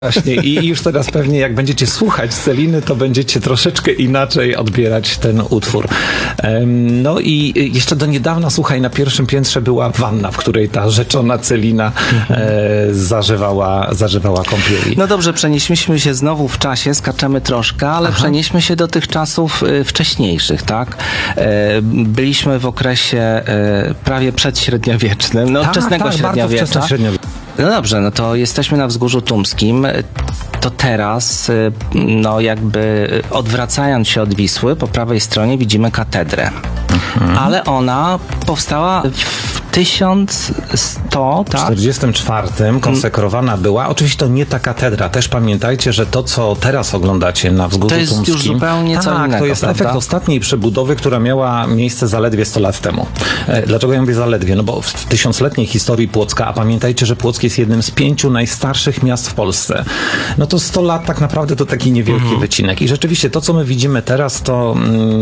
Właśnie i już teraz pewnie jak będziecie słuchać Celiny, to będziecie troszeczkę inaczej odbierać ten utwór. No i jeszcze do niedawna, słuchaj, na pierwszym piętrze była wanna, w której ta rzeczona Celina zażywała kąpieli. No dobrze, przenieśmy się znowu w czasie, skaczemy troszkę, ale przenieśmy się do tych czasów wcześniejszych, tak? Byliśmy w okresie prawie przedśredniowiecznym, no wczesnego średniowiecza. No dobrze, no to jesteśmy na Wzgórzu Tumskim. To teraz, no jakby odwracając się od Wisły, po prawej stronie widzimy katedrę. Ale ona powstała w 1100, tak? 44 konsekrowana była. Oczywiście to nie ta katedra. Też pamiętajcie, że to, co teraz oglądacie na Wzgórzu Tumskim... To jest już zupełnie co innego, to jest efekt ostatniej przebudowy, która miała miejsce zaledwie 100 lat temu. Dlaczego ja mówię zaledwie? No bo w tysiącletniej historii Płocka, a pamiętajcie, że Płock jest jednym z 5 najstarszych miast w Polsce. No to 100 lat tak naprawdę to taki niewielki wycinek. I rzeczywiście to, co my widzimy teraz, to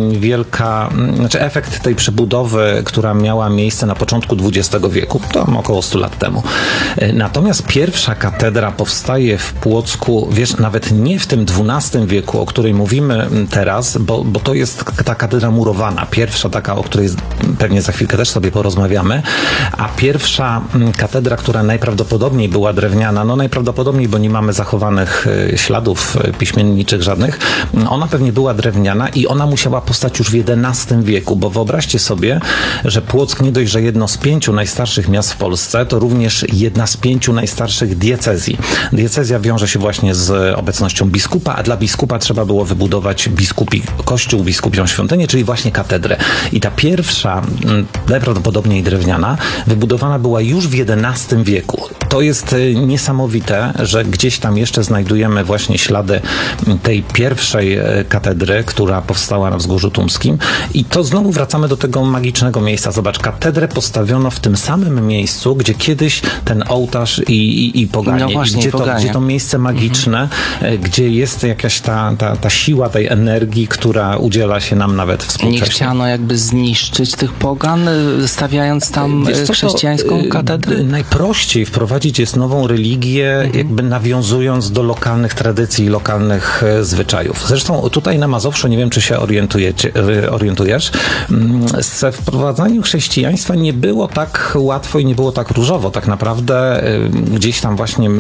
efekt tej przebudowy, która miała miejsce na początku XX wieku, to około 100 lat temu. Natomiast pierwsza katedra powstaje w Płocku, wiesz, nawet nie w tym XII wieku, o której mówimy teraz, bo to jest ta katedra murowana. Pierwsza taka, o której pewnie za chwilkę też sobie porozmawiamy, a pierwsza katedra, która najprawdopodobniej była drewniana, no najprawdopodobniej, bo nie mamy zachowanych śladów piśmienniczych żadnych, ona pewnie była drewniana i ona musiała powstać już w XI wieku, bo wyobraźcie sobie, że Płock nie dość, że jedno z 5 najstarszych miast w Polsce, to również jedna z 5 najstarszych diecezji. Diecezja wiąże się właśnie z obecnością biskupa, a dla biskupa trzeba było wybudować biskupi kościół, biskupią świątynię, czyli właśnie katedrę. I ta pierwsza, najprawdopodobniej drewniana, wybudowana była już w XI wieku. To jest niesamowite, że gdzieś tam jeszcze znajdujemy właśnie ślady tej pierwszej katedry, która powstała na Wzgórzu Tumskim. I to znowu wracamy do tego magicznego miejsca. Zobacz, katedrę postawiono w tym samym miejscu, gdzie kiedyś ten ołtarz i poganie. No właśnie, gdzie to miejsce magiczne, gdzie jest jakaś ta siła tej energii, która udziela się nam nawet współcześnie. Nie chciano jakby zniszczyć tych pogan, stawiając tam chrześcijańską katedrę? Najprościej wprowadzić jest nową religię, jakby nawiązując do lokalnych tradycji i lokalnych zwyczajów. Zresztą tutaj na Mazowszu, nie wiem, czy się orientujesz, ze wprowadzaniem chrześcijaństwa nie było tak łatwo i nie było tak różowo. Tak naprawdę gdzieś tam właśnie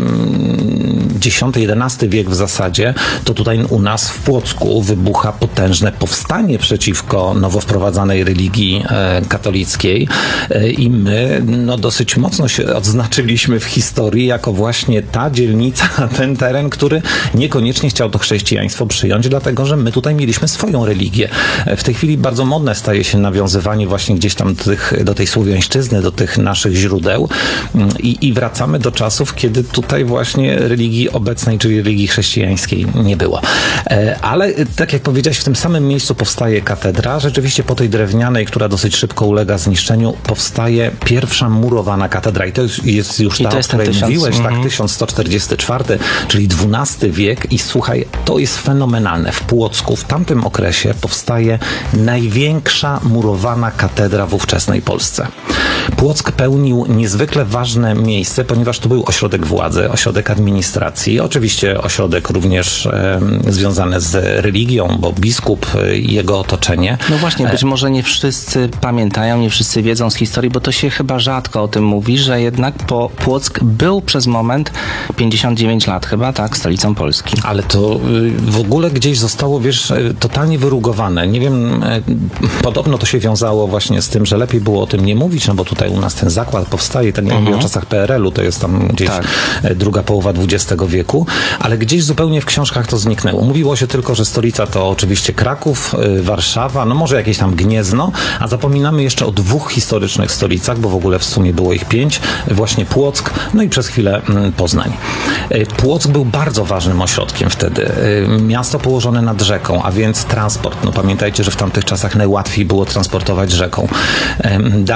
X-XI wiek w zasadzie, to tutaj u nas w Płocku wybucha potężne powstanie przeciwko nowo wprowadzanej religii katolickiej i my dosyć mocno się odznaczyliśmy w historii jako właśnie ta dzielnica, ten teren, który niekoniecznie chciał to chrześcijaństwo przyjąć, dlatego że my tutaj mieliśmy swoją religię. W tej chwili bardzo modne staje się nawiązywanie właśnie gdzieś tam do tej słowiańszczyzny, do tych naszych źródeł i wracamy do czasów, kiedy tutaj właśnie religii obecnej, czyli religii chrześcijańskiej nie było. Ale tak jak powiedziałeś, w tym samym miejscu powstaje katedra. Rzeczywiście po tej drewnianej, która dosyć szybko ulega zniszczeniu, powstaje pierwsza murowana katedra. I to jest już ta, o której mówiłeś, tak, 1144, czyli XII wiek. I słuchaj, to jest fenomenalne. W Płocku w tamtym okresie powstaje największa murowana katedra w ówczesnej Polsce. Płock pełnił niezwykle ważne miejsce, ponieważ to był ośrodek władzy, ośrodek administracji, oczywiście ośrodek również związany z religią, bo biskup i jego otoczenie. No właśnie, być może nie wszyscy pamiętają, nie wszyscy wiedzą z historii, bo to się chyba rzadko o tym mówi, że jednak Płock był przez moment 59 lat chyba, tak, stolicą Polski. Ale to w ogóle gdzieś zostało, wiesz, totalnie wyrugowane. Nie wiem, podobno to się wiązało właśnie z tym, że lepiej było o tym nie mówić, no bo tutaj u nas ten zakład powstaje, ten nie mówię o czasach PRL-u, to jest tam gdzieś druga połowa XX wieku, ale gdzieś zupełnie w książkach to zniknęło. Mówiło się tylko, że stolica to oczywiście Kraków, Warszawa, no może jakieś tam Gniezno, a zapominamy jeszcze o 2 historycznych stolicach, bo w ogóle w sumie było ich 5, właśnie Płock, no i przez chwilę Poznań. Płock był bardzo ważnym ośrodkiem wtedy. Miasto położone nad rzeką, a więc transport. No pamiętajcie, że w tamtych czasach najłatwiej było transportować rzeką. Dalej, tak jak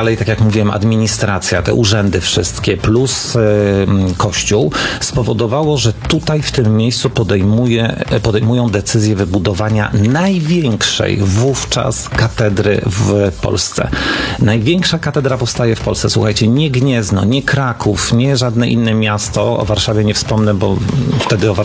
mówiłem, administracja, te urzędy wszystkie, plus Kościół, spowodowało, że tutaj w tym miejscu podejmują decyzję wybudowania największej wówczas katedry w Polsce. Największa katedra powstaje w Polsce, słuchajcie, nie Gniezno, nie Kraków, nie żadne inne miasto, o Warszawie nie wspomnę, bo wtedy o